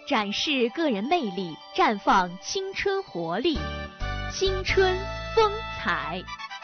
展示个人魅力，绽放青春活力，青春风采。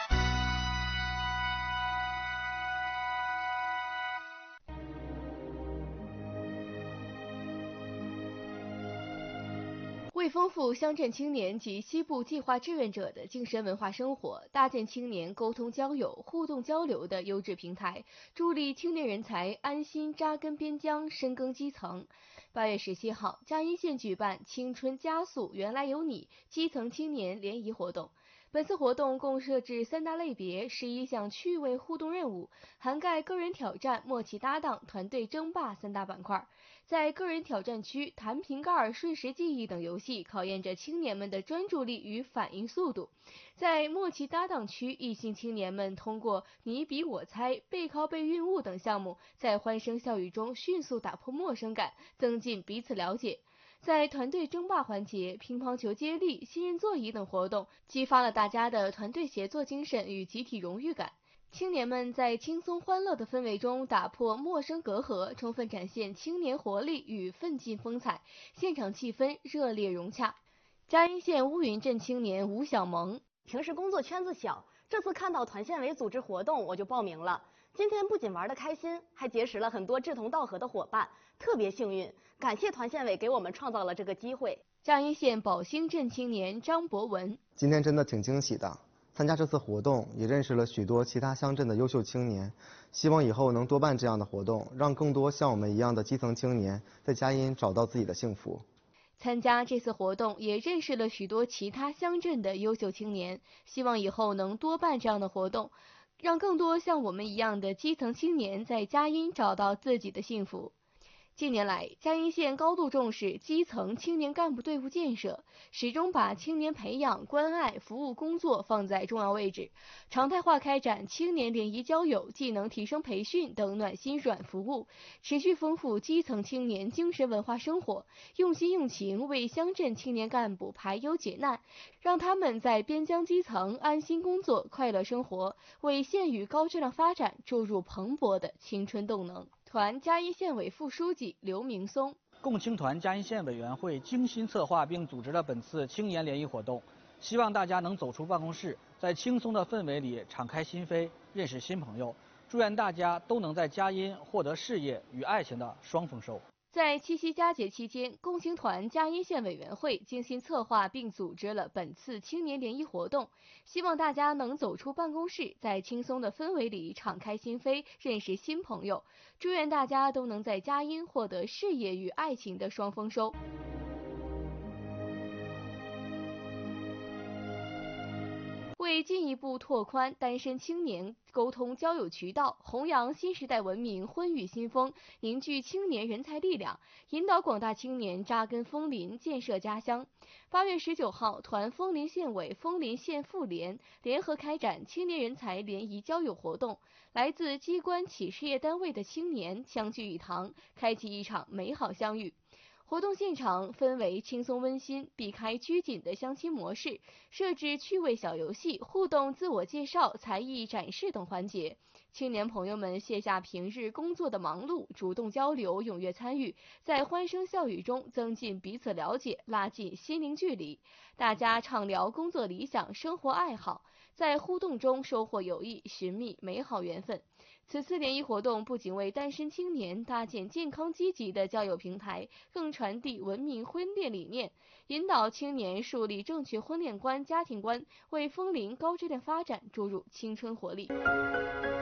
为丰富乡镇青年及西部计划志愿者的精神文化生活，搭建青年沟通交友、互动交流的优质平台，助力青年人才安心扎根边疆、深耕基层。8月17号，嘉义县举办青春加速原来有你基层青年联谊活动。本次活动共设置3大类别、11项趣味互动任务，涵盖个人挑战、默契搭档、团队争霸3大板块。在个人挑战区，弹瓶盖、瞬时记忆等游戏考验着青年们的专注力与反应速度。在默契搭档区，异性青年们通过你比我猜、背靠背运物等项目，在欢声笑语中迅速打破陌生感，增进彼此了解。在团队争霸环节，乒乓球接力、新人座椅等活动激发了大家的团队协作精神与集体荣誉感。青年们在轻松欢乐的氛围中打破陌生隔阂，充分展现青年活力与奋进风采，现场气氛热烈融洽。嘉义县乌云镇青年吴小萌： 平时工作圈子小，这次看到团县委组织活动，我就报名了。今天不仅玩得开心，还结识了很多志同道合的伙伴，特别幸运。感谢团县委给我们创造了这个机会。 嘉义县宝兴镇青年张博文： 今天真的挺惊喜的，参加这次活动也认识了许多其他乡镇的优秀青年，希望以后能多办这样的活动，让更多像我们一样的基层青年在嘉义找到自己的幸福。 参加这次活动也认识了许多其他乡镇的优秀青年，希望以后能多办这样的活动，让更多像我们一样的基层青年在嘉义找到自己的幸福。近年来，嘉义县高度重视基层青年干部队伍建设，始终把青年培养、关爱、服务工作放在重要位置，常态化开展青年联谊交友、技能提升培训等暖心软服务，持续丰富基层青年精神文化生活，用心用情为乡镇青年干部排忧解难，让他们在边疆基层安心工作、快乐生活，为县域高质量发展注入蓬勃的青春动能。团嘉义县委副书记刘明松： 共青团嘉义县委员会精心策划并组织了本次青年联谊活动，希望大家能走出办公室，在轻松的氛围里敞开心扉，认识新朋友。祝愿大家都能在嘉义获得事业与爱情的双丰收。 在七夕佳节期间，共青团嘉义县委员会精心策划并组织了本次青年联谊活动，希望大家能走出办公室，在轻松的氛围里敞开心扉，认识新朋友。祝愿大家都能在嘉义获得事业与爱情的双丰收。为进一步拓宽单身青年沟通交友渠道，弘扬新时代文明婚育新风，凝聚青年人才力量，引导广大青年扎根枫林，建设家乡。8月19号，团枫林县委、枫林县妇联联合开展青年人才联谊交友活动，来自机关企事业单位的青年相聚一堂，开启一场美好相遇。活动现场氛围轻松温馨，避开拘谨的相亲模式，设置趣味小游戏、互动自我介绍、才艺展示等环节。青年朋友们卸下平日工作的忙碌，主动交流，踊跃参与，在欢声笑语中增进彼此了解，拉近心灵距离。大家畅聊工作理想、生活爱好，在互动中收获友谊，寻觅美好缘分。此次联谊活动不仅为单身青年搭建健康积极的交友平台，更传递文明婚恋理念，引导青年树立正确婚恋观、家庭观，为枫林高质量发展注入青春活力。